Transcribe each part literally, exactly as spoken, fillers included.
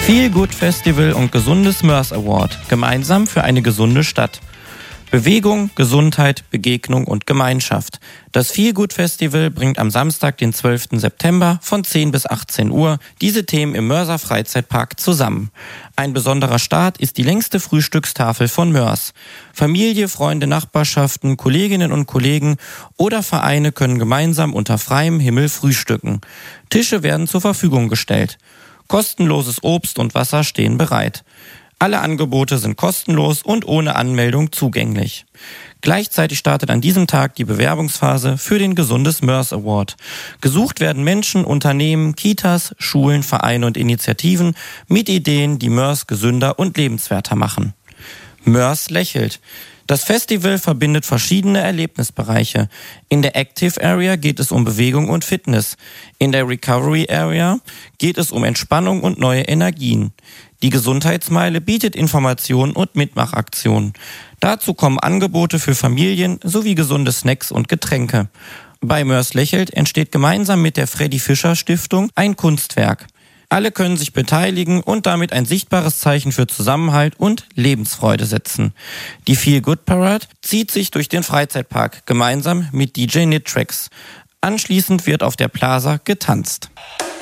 Feel Good Festival und Gesundes Mörs Award. Gemeinsam für eine gesunde Stadt. Bewegung, Gesundheit, Begegnung und Gemeinschaft. Das Feel Good Festival bringt am Samstag, den zwölften September von zehn bis achtzehn Uhr diese Themen im Mörser Freizeitpark zusammen. Ein besonderer Start ist die längste Frühstückstafel von Mörs. Familie, Freunde, Nachbarschaften, Kolleginnen und Kollegen oder Vereine können gemeinsam unter freiem Himmel frühstücken. Tische werden zur Verfügung gestellt. Kostenloses Obst und Wasser stehen bereit. Alle Angebote sind kostenlos und ohne Anmeldung zugänglich. Gleichzeitig startet an diesem Tag die Bewerbungsphase für den Gesundes Mörs Award. Gesucht werden Menschen, Unternehmen, Kitas, Schulen, Vereine und Initiativen mit Ideen, die Mörs gesünder und lebenswerter machen. Mörs lächelt. Das Festival verbindet verschiedene Erlebnisbereiche. In der Active Area geht es um Bewegung und Fitness. In der Recovery Area geht es um Entspannung und neue Energien. Die Gesundheitsmeile bietet Informationen und Mitmachaktionen. Dazu kommen Angebote für Familien sowie gesunde Snacks und Getränke. Bei Mörs lächelt entsteht gemeinsam mit der Freddy Fischer Stiftung ein Kunstwerk. Alle können sich beteiligen und damit ein sichtbares Zeichen für Zusammenhalt und Lebensfreude setzen. Die Feel Good Parade zieht sich durch den Freizeitpark gemeinsam mit D J Nitrix. Anschließend wird auf der Plaza getanzt.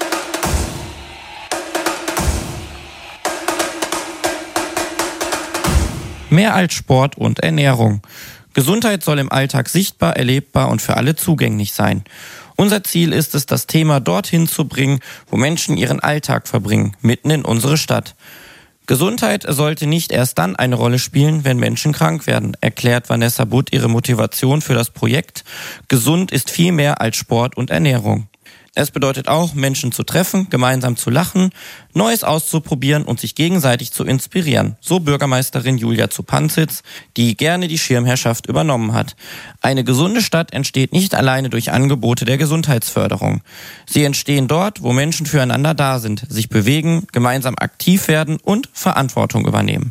Mehr als Sport und Ernährung. Gesundheit soll im Alltag sichtbar, erlebbar und für alle zugänglich sein. Unser Ziel ist es, das Thema dorthin zu bringen, wo Menschen ihren Alltag verbringen, mitten in unsere Stadt. Gesundheit sollte nicht erst dann eine Rolle spielen, wenn Menschen krank werden, erklärt Vanessa Butt ihre Motivation für das Projekt. Gesund ist viel mehr als Sport und Ernährung. Es bedeutet auch, Menschen zu treffen, gemeinsam zu lachen, Neues auszuprobieren und sich gegenseitig zu inspirieren. So Bürgermeisterin Julia Zupanzitz, die gerne die Schirmherrschaft übernommen hat. Eine gesunde Stadt entsteht nicht alleine durch Angebote der Gesundheitsförderung. Sie entstehen dort, wo Menschen füreinander da sind, sich bewegen, gemeinsam aktiv werden und Verantwortung übernehmen.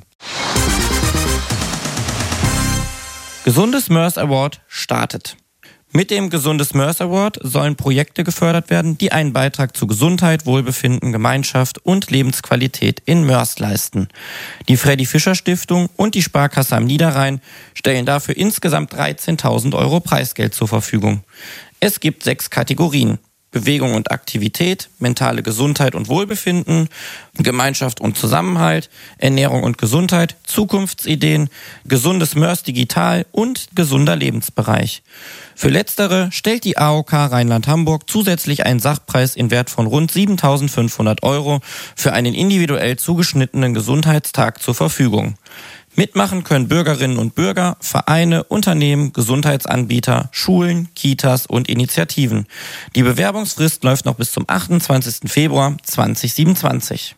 Gesundes Mörs Award startet. Mit dem Gesundes Mörs Award sollen Projekte gefördert werden, die einen Beitrag zu Gesundheit, Wohlbefinden, Gemeinschaft und Lebensqualität in Mörs leisten. Die Freddy Fischer Stiftung und die Sparkasse am Niederrhein stellen dafür insgesamt dreizehntausend Euro Preisgeld zur Verfügung. Es gibt sechs Kategorien: Bewegung und Aktivität, mentale Gesundheit und Wohlbefinden, Gemeinschaft und Zusammenhalt, Ernährung und Gesundheit, Zukunftsideen, Gesundes Mörs Digital und gesunder Lebensbereich. Für letztere stellt die A O K Rheinland-Hamburg zusätzlich einen Sachpreis in Wert von rund siebentausendfünfhundert Euro für einen individuell zugeschnittenen Gesundheitstag zur Verfügung. Mitmachen können Bürgerinnen und Bürger, Vereine, Unternehmen, Gesundheitsanbieter, Schulen, Kitas und Initiativen. Die Bewerbungsfrist läuft noch bis zum achtundzwanzigsten Februar zweitausendsiebenundzwanzig.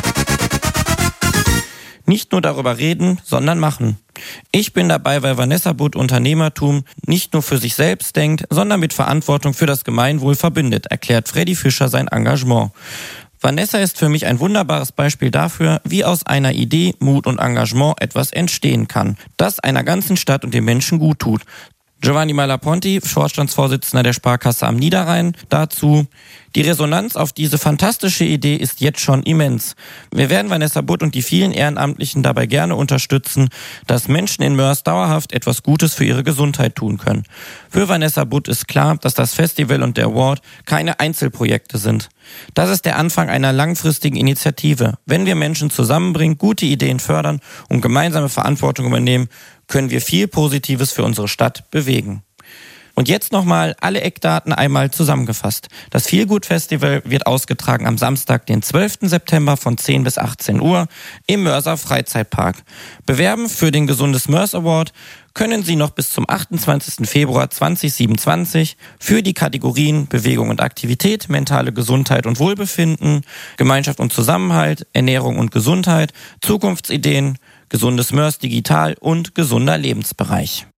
Nicht nur darüber reden, sondern machen. Ich bin dabei, weil Vanessa Butt Unternehmertum nicht nur für sich selbst denkt, sondern mit Verantwortung für das Gemeinwohl verbindet, erklärt Freddy Fischer sein Engagement. Vanessa ist für mich ein wunderbares Beispiel dafür, wie aus einer Idee, Mut und Engagement etwas entstehen kann, das einer ganzen Stadt und den Menschen gut tut. Giovanni Malaponti, Vorstandsvorsitzender der Sparkasse am Niederrhein, dazu: Die Resonanz auf diese fantastische Idee ist jetzt schon immens. Wir werden Vanessa Butt und die vielen Ehrenamtlichen dabei gerne unterstützen, dass Menschen in Mörs dauerhaft etwas Gutes für ihre Gesundheit tun können. Für Vanessa Butt ist klar, dass das Festival und der Award keine Einzelprojekte sind. Das ist der Anfang einer langfristigen Initiative. Wenn wir Menschen zusammenbringen, gute Ideen fördern und gemeinsame Verantwortung übernehmen, können wir viel Positives für unsere Stadt bewegen. Und jetzt nochmal alle Eckdaten einmal zusammengefasst. Das Feel Good Festival wird ausgetragen am Samstag, den zwölften September von zehn bis achtzehn Uhr im Mörser Freizeitpark. Bewerben für den Gesundes Mörs Award können Sie noch bis zum achtundzwanzigsten Februar zweitausendsiebenundzwanzig für die Kategorien Bewegung und Aktivität, mentale Gesundheit und Wohlbefinden, Gemeinschaft und Zusammenhalt, Ernährung und Gesundheit, Zukunftsideen, Gesundes Mörs Digital und gesunder Lebensbereich.